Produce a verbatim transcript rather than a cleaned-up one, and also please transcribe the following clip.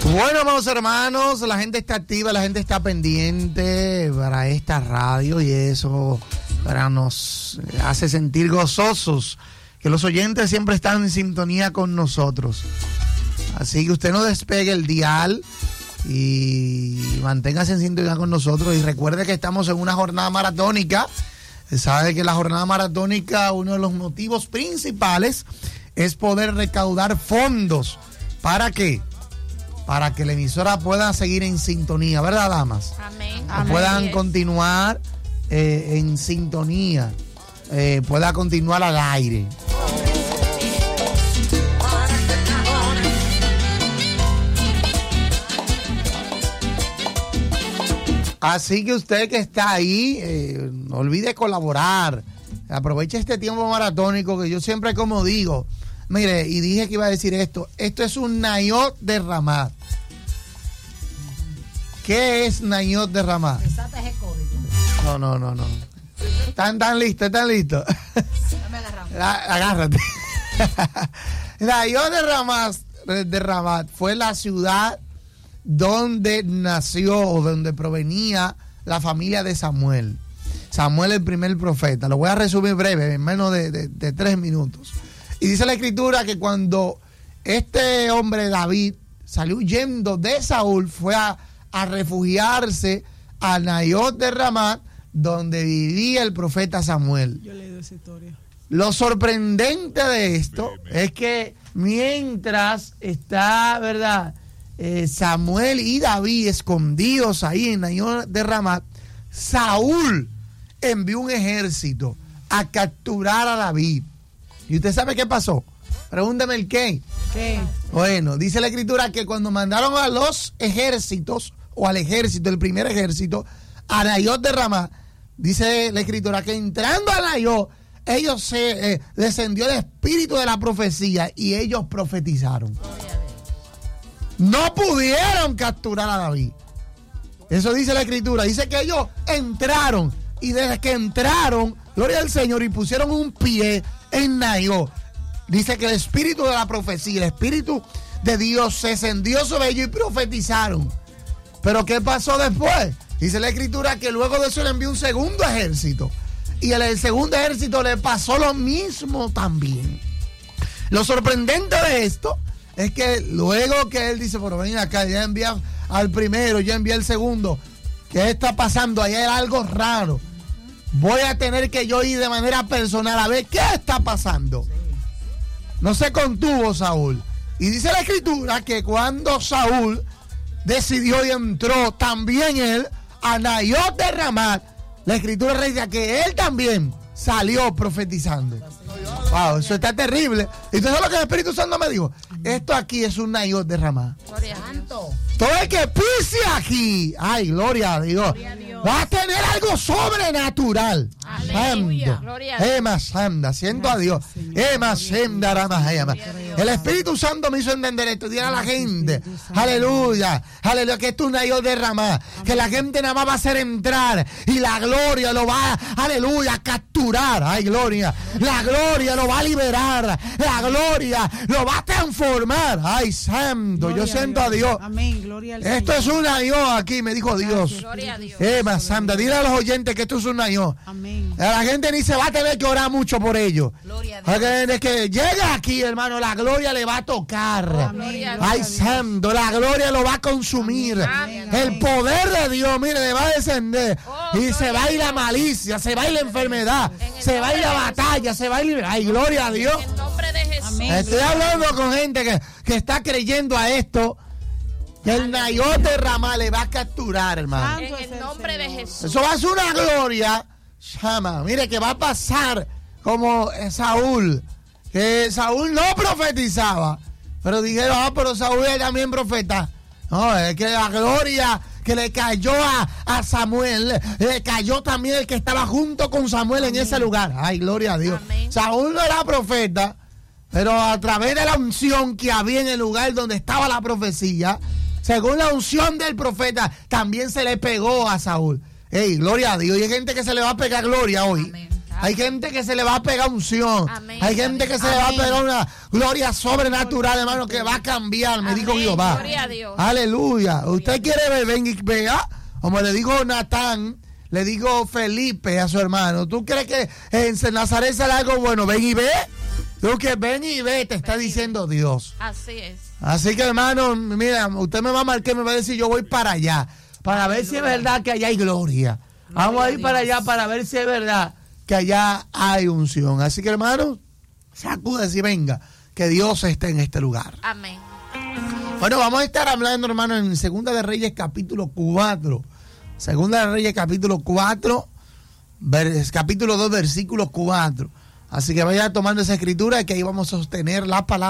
Bueno, amados hermanos, la gente está activa, la gente está pendiente para esta radio y eso para nos hace sentir gozosos, que los oyentes siempre están en sintonía con nosotros. Así que usted no despegue el dial y manténgase en sintonía con nosotros y recuerde que estamos en una jornada maratónica. Sabe que la jornada maratónica, uno de los motivos principales es poder recaudar fondos. ¿Para qué? Para que la emisora pueda seguir en sintonía, ¿verdad, damas? Amén. Que Amén. puedan Yes. continuar eh, en sintonía, eh, pueda continuar al aire. Así que usted que está ahí, eh, no olvide colaborar. Aproveche este tiempo maratónico que yo siempre como digo. Mire, y dije que iba a decir esto. Esto es un Nayot de Ramat. ¿Qué es Nayot de Ramat? Desata ese código. No, no, no, no. ¿Están tan listos? ¿Están listos? Dame agarramos. Agárrate. Nayot de Ramat, de Ramat fue la ciudad donde nació o donde provenía la familia de Samuel. Samuel, el primer profeta. Lo voy a resumir breve, en menos de, de, de tres minutos. Y dice la escritura que cuando este hombre David salió huyendo de Saúl, fue a, a refugiarse a Nayot de Ramat, donde vivía el profeta Samuel. Yo he leído esa historia. Lo sorprendente de esto es que mientras está, ¿verdad?, Eh, Samuel y David escondidos ahí en Nayot de Ramat, Saúl envió un ejército a capturar a David. ¿Y usted sabe qué pasó? Pregúnteme el qué. ¿Qué? Bueno, dice la escritura que cuando mandaron a los ejércitos, o al ejército, el primer ejército, a Nayot de Ramat, dice la escritura que entrando a Nayot, ellos se eh, descendió el espíritu de la profecía y ellos profetizaron. No pudieron capturar a David. Eso dice la escritura. Dice que ellos entraron. Y desde que entraron, gloria al Señor, y pusieron un pie en Nayot, dice que el espíritu de la profecía, el espíritu de Dios se descendió sobre ellos y profetizaron. Pero ¿qué pasó después? Dice la escritura que luego de eso le envió un segundo ejército. Y el, el segundo ejército le pasó lo mismo también. Lo sorprendente de esto es que luego que él dice, pero ven acá, ya envié al primero, ya envié al segundo, ¿qué está pasando? Ahí hay algo raro. Voy a tener que yo ir de manera personal a ver qué está pasando. No se contuvo Saúl. Y dice la escritura que cuando Saúl decidió y entró también él a Nayot de Ramat, la escritura dice que él también salió profetizando. Wow, eso está terrible. ¿Y tú sabes lo que el Espíritu Santo me dijo? Esto aquí es un Nayot de Ramat. Gloria a Santo. Todo el que pise aquí, ay, gloria a Dios, Gloria a Dios. va a tener algo sobrenatural. Aleluya. Gloria a Dios. Ema Sanda, siento a Dios. Ema Senda Rama Ema. El Espíritu Santo me hizo entender esto. Dile a la gente, aleluya, aleluya, que esto es un Nayot de Ramat, que la gente nada más va a hacer entrar y la gloria lo va, aleluya, a capturar. Ay, gloria. La gloria lo va a liberar. La gloria lo va a transformar. Ay, santo, yo siento a Dios. Amén, gloria al Esto Señor. es un Nayot aquí, me dijo Dios. Gloria a Dios. Ema Sanda, dile a los oyentes que esto es un Nayot. Amén. A la gente ni se va a tener que orar mucho por ello. Gloria a Dios. Porque desde que llega aquí, hermano, la gloria le va a tocar. Gloria a Dios. Ay, santo, la gloria lo va a consumir. Amén. El poder de Dios, mire, le va a descender. Oh, y se gloria va a ir a la Dios. malicia, se va a ir la enfermedad, En el se va a ir la nombre de batalla, se va a ir. Ay, gloria a Dios. En nombre de Jesús. Amén. Estoy hablando con gente que, que está creyendo a esto. Que el Nayot de Ramat le va a capturar, hermano. Santo es En el el nombre de Señor. Jesús. Eso va a ser una gloria, chama. Mire que va a pasar como Saúl, que Saúl no profetizaba, pero dijeron, ah, pero Saúl es también profeta. No, es que la gloria que le cayó a, a Samuel, le cayó también el que estaba junto con Samuel en ese lugar. Ay, gloria a Dios. Amén. Saúl no era profeta, pero a través de la unción que había en el lugar donde estaba la profecía, según la unción del profeta, también se le pegó a Saúl. Ey, gloria a Dios. Y hay gente que se le va a pegar gloria hoy. Amén. Hay gente que se le va a pegar unción. Amén. Hay gente que se Amén. le va a pegar una gloria sobrenatural, hermano, que va a cambiar, me Amén. dijo Jehová. Gloria a Dios. Aleluya. Usted quiere ver, ven y vea, como le digo Natán, le digo Felipe a su hermano. ¿Tú crees que en Nazaret sale algo bueno? Ven y ve. Tú que ven y ve, te está diciendo Dios. Así es. Así que, hermano, mira, usted me va a marcar, me va a decir, yo voy para allá, para ver si es verdad que allá hay gloria. Vamos a ir para allá para ver si es verdad que allá hay unción. Así que, hermano, sacúdese y venga, que Dios esté en este lugar. Amén. Bueno, vamos a estar hablando, hermano, en Segunda de Reyes capítulo cuatro. Segunda de Reyes capítulo cuatro, vers- capítulo dos, versículo cuatro. Así que vaya tomando esa escritura que ahí vamos a sostener la palabra.